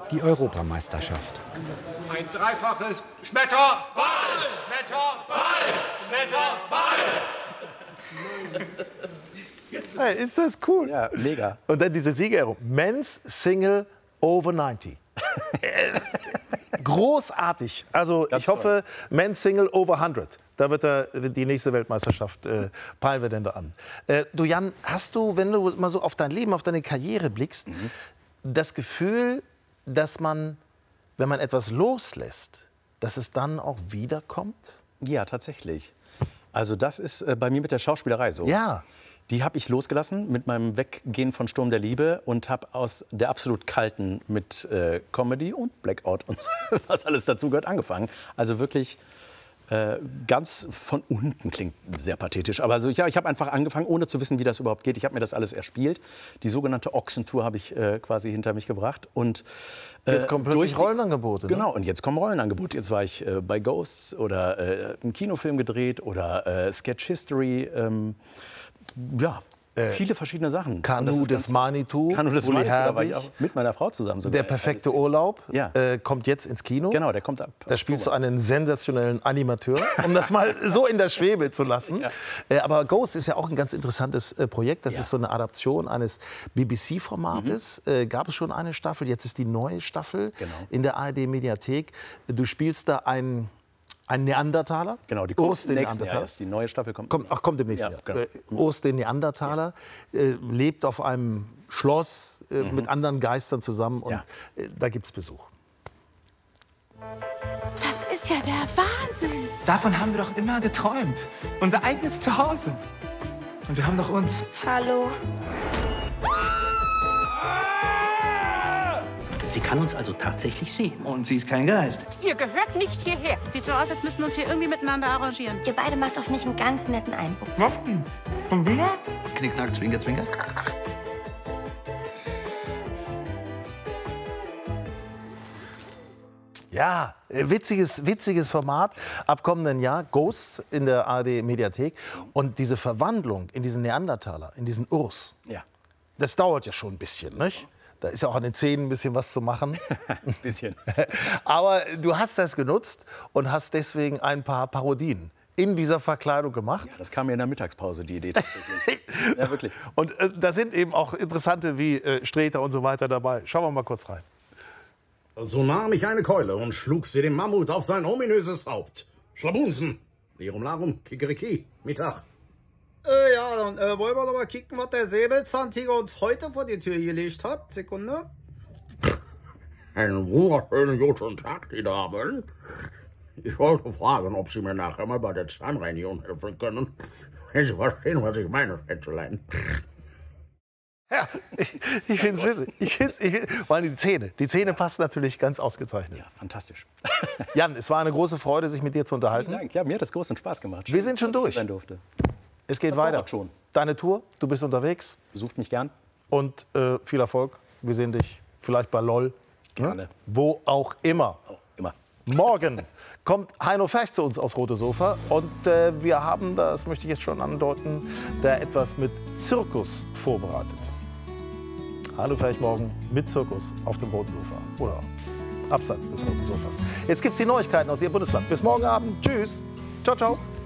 die Europameisterschaft. Ein dreifaches Schmetter, Ball, Schmetter, Ball, Schmetter, Ball. Hey, ist das cool? Ja, mega. Und dann diese Siegerehrung. Men's Single over 90. Großartig. Also Ganz ich hoffe, Men's Single over 100. Da wird die nächste Weltmeisterschaft, peilen wir denn da an. Du Jan, hast du, wenn du mal so auf dein Leben, auf deine Karriere blickst, das Gefühl, dass man, wenn man etwas loslässt, dass es dann auch wiederkommt? Ja, tatsächlich. Also das ist bei mir mit der Schauspielerei so. Ja. Die habe ich losgelassen mit meinem Weggehen von Sturm der Liebe und habe aus der absolut kalten mit Comedy und Blackout und was alles dazu gehört angefangen. Also wirklich ganz von unten, klingt sehr pathetisch. Aber also, ja, ich habe einfach angefangen, ohne zu wissen, wie das überhaupt geht. Ich habe mir das alles erspielt. Die sogenannte Ochsentour habe ich quasi hinter mich gebracht. Und, jetzt kommen plötzlich Rollenangebote. Ne? Genau, und jetzt kommen Rollenangebote. Jetzt war ich bei Ghosts oder einen Kinofilm gedreht oder Sketch History. Ja, viele verschiedene Sachen. Kanu des Manitou, Kanu des Manitou, da war ich auch mit meiner Frau zusammen sogar. Der perfekte Urlaub ja. Kommt jetzt ins Kino. Genau, der kommt ab. Da spielst du einen sensationellen Animateur, um das mal so in der Schwebe zu lassen. Ja. Aber Ghost ist ja auch ein ganz interessantes Projekt. Das ist so eine Adaption eines BBC-Formates. Gab es schon eine Staffel, jetzt ist die neue Staffel in der ARD-Mediathek. Du spielst da ein Neandertaler. Genau, die Urs, den nächsten Neandertaler. Jahr. Die neue Staffel kommt. Kommt im nächsten Jahr. Genau. Urs, den Neandertaler, lebt auf einem Schloss mit anderen Geistern zusammen und da gibt es Besuch. Das ist ja der Wahnsinn. Davon haben wir doch immer geträumt. Unser eigenes Zuhause. Und wir haben doch uns. Hallo. Sie kann uns also tatsächlich sehen. Und sie ist kein Geist. Ihr gehört nicht hierher. Sieht so aus, als müssten wir uns hier irgendwie miteinander arrangieren. Ihr beide macht auf mich einen ganz netten Eindruck. Was denn? Und wir? Knickknack, Zwinker, Zwinker. Ja, witziges Format. Ab kommenden Jahr Ghosts in der ARD-Mediathek. Und diese Verwandlung in diesen Neandertaler, in diesen Urs, das dauert ja schon ein bisschen, nicht? Da ist ja auch an den Zähnen ein bisschen was zu machen. Ein bisschen. Aber du hast das genutzt und hast deswegen ein paar Parodien in dieser Verkleidung gemacht. Ja, das kam mir in der Mittagspause, die Idee tatsächlich. Ja, wirklich. Und da sind eben auch interessante wie Streter und so weiter dabei. Schauen wir mal kurz rein. So nahm ich eine Keule und schlug sie dem Mammut auf sein ominöses Haupt. Schlabunsen, Lirum Larum, Kikeriki, Mittag. Ja, dann wollen wir doch mal kicken, was der Säbelzahntiger uns heute vor die Tür gelegt hat. Sekunde. Einen wunderschönen guten Tag, die Damen. Ich wollte fragen, ob Sie mir nachher mal bei der Zahnreinigung helfen können. Wenn Sie verstehen, was ich meine, Schätzelein. Ja, ich finde es witzig. Vor allem die Zähne. Die Zähne passen natürlich ganz ausgezeichnet. Ja, fantastisch. Jan, es war eine große Freude, sich mit dir zu unterhalten. Vielen Dank. Ja, mir hat das großen Spaß gemacht. Wir sind schon durch. Sein durfte. Es geht weiter. Schon. Deine Tour, du bist unterwegs. Besucht mich gern. Und viel Erfolg. Wir sehen dich vielleicht bei LOL. Gerne. Ne? Wo auch immer. Immer. Morgen kommt Heino Ferch zu uns aufs Rote Sofa. Und wir haben, das möchte ich jetzt schon andeuten, da etwas mit Zirkus vorbereitet. Heino Ferch morgen mit Zirkus auf dem Roten Sofa. Oder abseits des Roten Sofas. Jetzt gibt es die Neuigkeiten aus Ihrem Bundesland. Bis morgen Abend. Tschüss. Ciao, ciao.